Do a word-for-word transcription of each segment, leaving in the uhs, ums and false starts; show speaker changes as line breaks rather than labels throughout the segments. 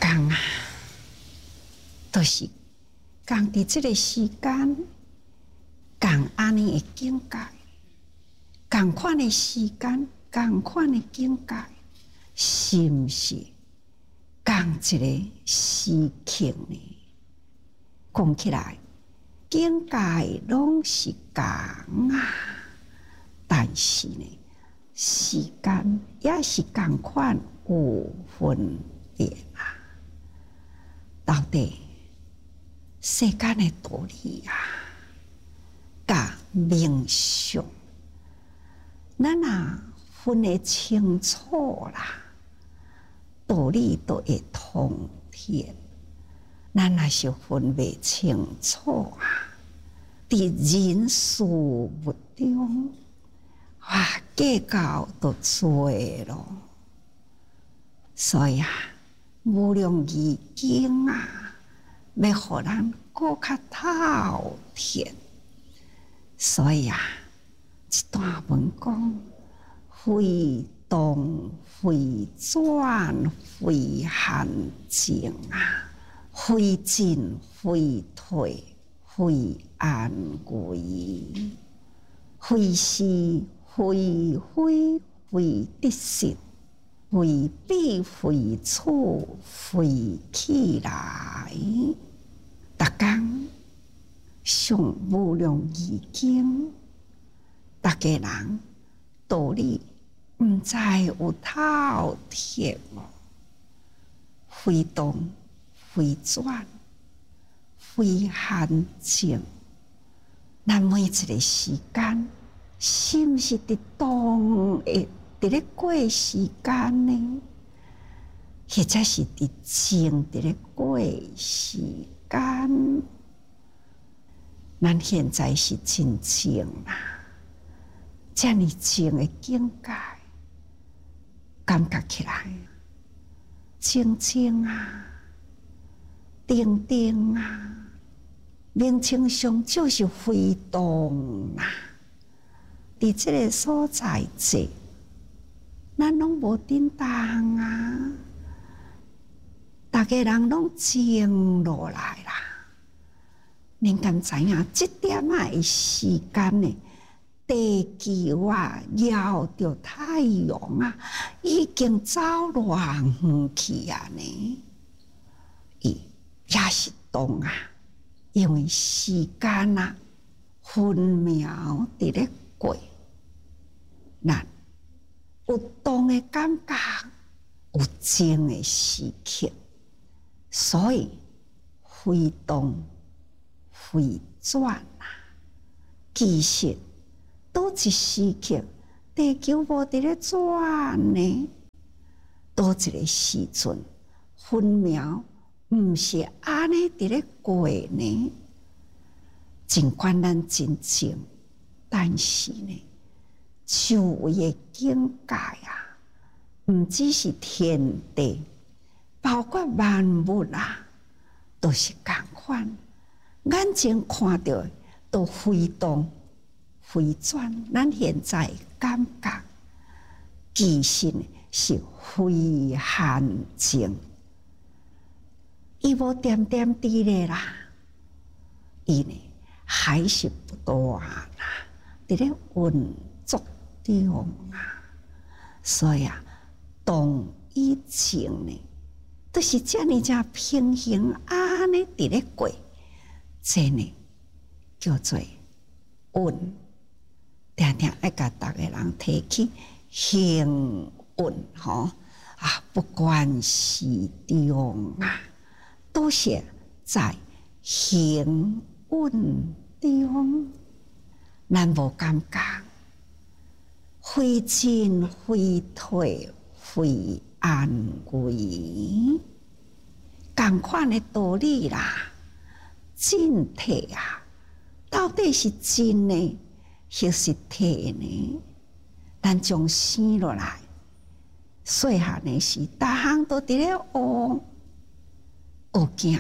工啊，都、就是共伫即个时间，共安尼的境界，共款的时间，共款的境界，是毋是共一个时刻呢？讲起来，境界拢是共啊，但是呢，时间也是共款有分别啊。到底世间的道理啊，甲冥想，咱若分得清楚啦，道理都会通天。咱若是分袂清楚啊，伫人事物中，哇，计较都多咯。所以啊，无量义经啊，要互咱更较透彻。所以啊，一段文讲，非动非转非寒静啊。非进非退，非安危，非是非非，非得失，非彼非处，非起来。逐工上无量义经，逐个人道理毋知有透彻无？非动非转，非寒静。咱每一个时间，是毋是伫动的伫咧过时间呢？或者是伫静伫咧过时间？咱现在是真静啦，遮尔静的境界，感觉起来静静啊。定定啊，名称上就是非动啊。伫即个所在者，咱拢无颠动啊，逐个人拢静落来啦。恁敢知影？即点仔的时间呢？地球啊，绕着太阳啊，已經走偌遠去啊呢。伊也是動啊，因為時間啊，分秒伫咧過，咱有動的感覺，有靜的時刻，所以非動非轉啊。其實倒一時刻，地球無伫咧轉呢？倒一個時陣，分秒毋是安尼伫咧過呢？儘管咱真靜，但是呢，周圍的境界啊，毋只是天地，包括萬物啊，都是共款。眼睛看到都非動非轉，咱現在感覺其實是非寒靜。伊無點點滴咧啦，伊呢還是不斷啦，佇咧運作中啊。所以啊，動與靜呢，都是遮爾遮平衡安尼佇咧過，這呢叫做運。定定愛甲逐個人提起行運吼啊，不管時中啊。都是在行運中，咱無感覺，非進非退，非安危，同款的道理啦。進退啊，到底是進呢，還是退呢？咱將生落來，細漢的時，逐項都佇咧學。學行、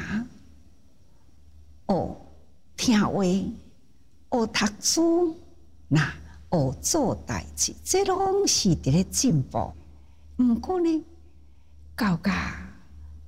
學聽話、學讀書，那學做代志，這攏是佇咧進步。毋過呢，到甲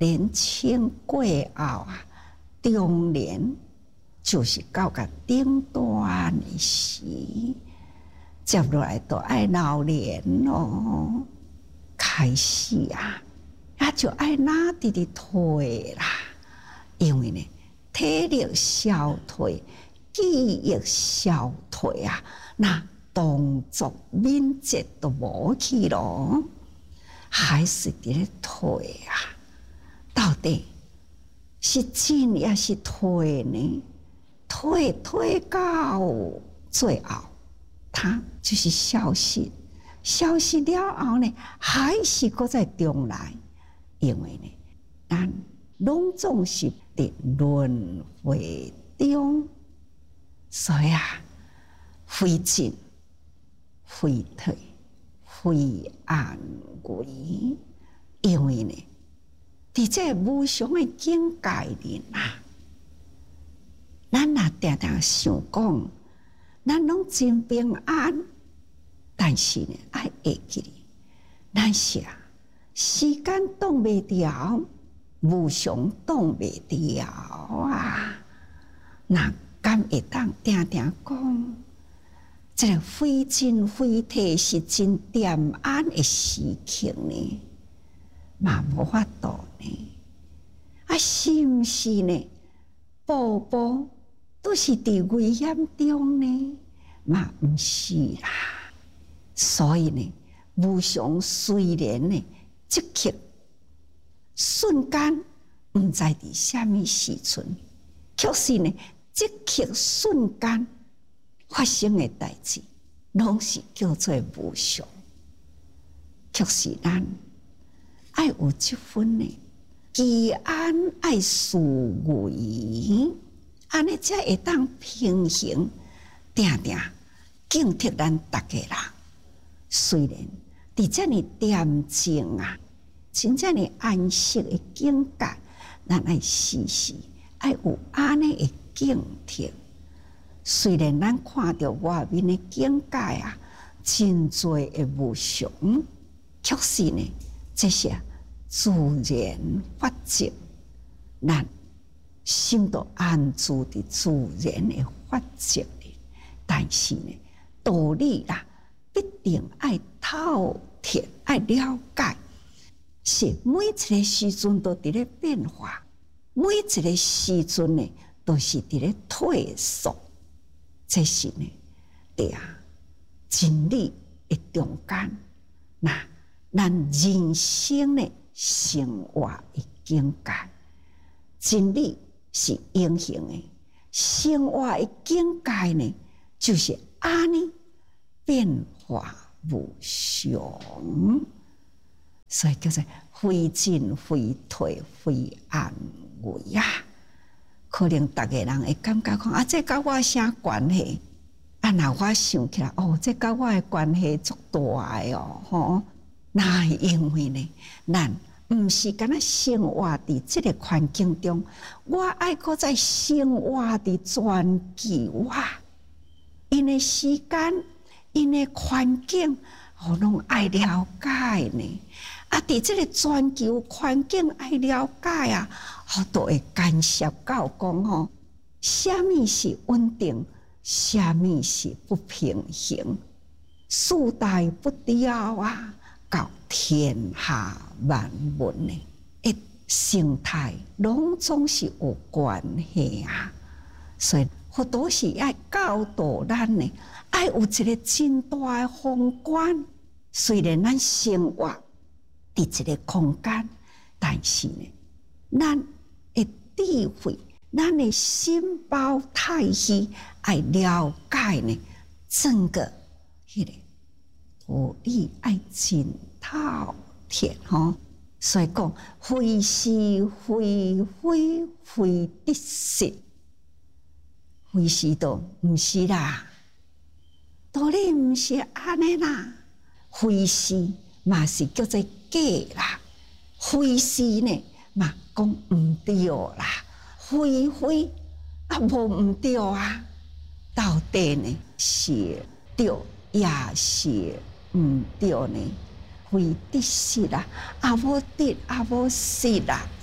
年轻过后啊，中年就是到个顶端的时，接落来都爱老年咯，开始啊，也就爱哪直直退啦，因为呢，体力消退，记忆消退啊，那动作敏捷都无去咯，还是伫咧退啊？到底是进也是退呢？退退到最后，他就是消失，消失了后呢，还是搁在中来，因为呢，咱拢总是伫轮回中，所以啊，非进非退非安危，因为呢，伫这无常的境界里啊。咱若定定想讲，咱拢真平安，但是呢，爱会记，咱是啊，时间挡袂牢，无常挡袂牢啊！那敢会当定定讲，这个非进非退是真恬安的事情呢，嘛无法度呢。啊，是毋是呢？步步都是伫危险中呢，嘛毋是啦。所以呢，无常虽然呢，即刻瞬间毋知伫什么时阵，却是呢，即刻瞬间发生的代志，拢是叫做无常。却是咱爱有即份呢，期安爱思维。安尼才会当平衡，定定警惕咱逐个人。虽然伫遮尔恬静啊，真正哩安息的境界，咱爱时时爱有安尼的警惕。虽然咱看到外面的境界啊，真多的无常，却是呢，这些自然法则，咱心都安住伫自然的法则里，但是呢，道理啦，必定爱透彻，爱了解，是每一个时阵都伫咧变化，每一个时阵呢，都是伫咧退缩，这是呢，对啊，真理的中间，那咱人生的生活的境界，真理。是永恒的，生活的境界呢，就是安尼变化无常，所以叫做非进非退非安危啊。可能大家人会感觉讲啊，这甲我啥关系？啊，那我想起来，哦，这甲我的关系足大的哦，吼，那因为呢，咱。毋是干那生活伫即个环境中，我爱搁在生活伫全球啊，因的时间、因的环境，我拢爱了解呢。啊，伫即个全球环境爱了解啊，我都会干涉到讲吼，啥物是稳定，啥物是不平衡，事代不调啊。到天下万物呢，一生态拢总是有关系啊，所以好多时爱教导咱呢，爱有一个真大的宏观。虽然咱生活伫一个空间，但是呢，咱的智慧、咱的心包太虚，爱了解呢，整个迄个。道理爱真透彻吼，所以讲非是非非非得失，非是都毋是啦，道理毋是安尼啦，非是嘛是叫做假啦，非是呢嘛讲毋对啦，非非啊无毋对啊，到底呢是对也是。毋对呢，非得失啦，啊无得啊无失啦，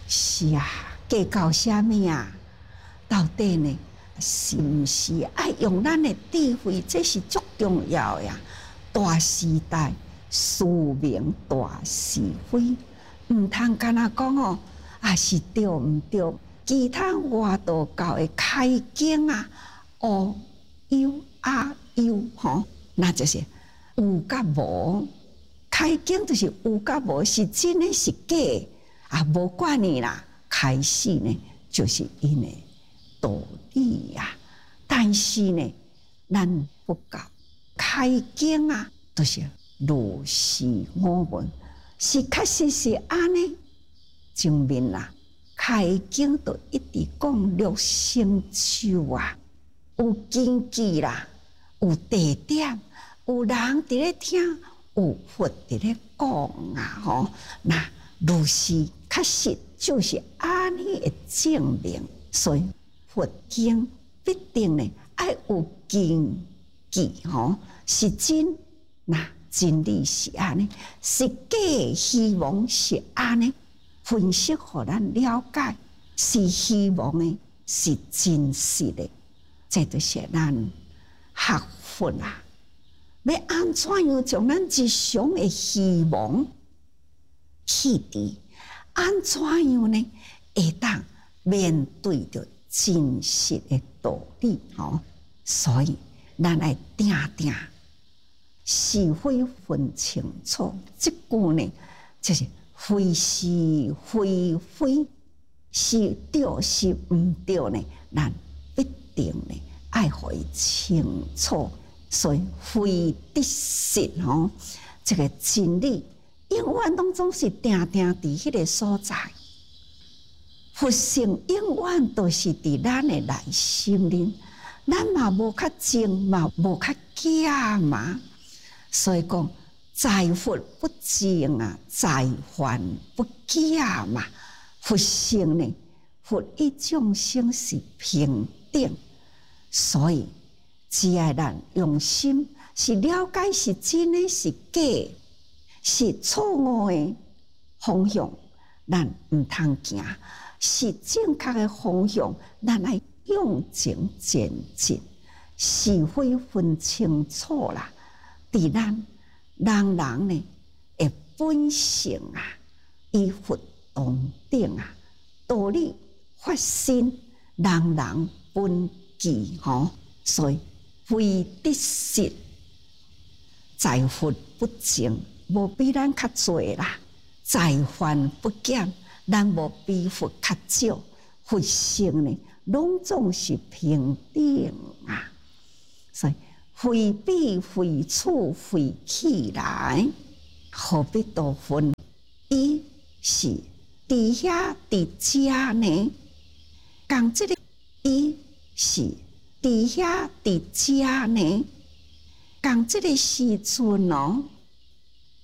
是啊，计较啥物啊？到底呢，是毋是爱用咱的智慧？这是足重要呀！大时代，思明大是非，毋通干那讲哦，啊是对毋对？其他外道教的开经啊，哦有啊有吼，那就是有甲无。开经就是有甲无，是真的是假的啊，无管你啦。开始呢，就是因的道理呀、啊。但是呢，咱不够开经啊，都、就是如是我闻，是确实是安尼证明啦。开经就一直讲六成就啊，有根据啦，有地点，有人伫咧听。有佛伫咧讲啊，吼，那如是确实就是安尼的证明，所以佛经必定呢爱有根据，吼，是真，那真理是安尼，是假，希望是安尼，分析互咱了解，是希望的，是真实的，这就是咱学佛啊。要安怎样将咱日常的希望去除？安怎样呢？会当面对着真实的道理吼，所以咱来定定是非分清楚。这句呢，就是非是非非，是对是毋对呢？咱必定呢爱互伊清楚。所以非得失吼，这个真理永远当中是定定伫迄个所在，佛性永远都是伫咱的内心里，咱嘛无较真嘛，无较假嘛。所以讲在佛不真啊，在凡不假嘛。佛性呢，佛与众生是平等，所以。只要咱用心，是了解是真的是假，是错误的方向，咱毋通行；是正确的方向，咱来用情前进，是非分清楚啦。伫咱人人呢的本性啊，与佛同等啊，道理发生，人人本具吼，所以。非得失，在佛不净，无比咱较侪啦；在凡不减，咱无比佛较少。佛性呢，拢总是平等啊。所以非彼非处非起来，何必多分？伊是伫遐伫遮呢？讲这个伊是。伫遐伫遮呢，讲即个时阵哦，